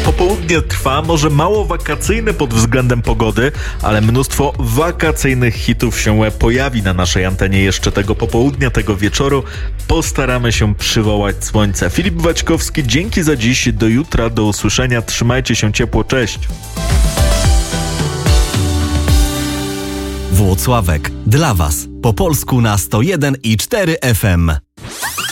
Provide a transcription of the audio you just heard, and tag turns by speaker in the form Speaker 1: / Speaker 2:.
Speaker 1: Popołudnie trwa, może mało wakacyjne pod względem pogody, ale mnóstwo wakacyjnych hitów się pojawi na naszej antenie jeszcze tego popołudnia, tego wieczoru. Postaramy się przywołać słońce. Filip Waćkowski, dzięki za dziś, do jutra, do usłyszenia, trzymajcie się ciepło, cześć.
Speaker 2: Włocławek, dla Was, po polsku na 101,4 FM.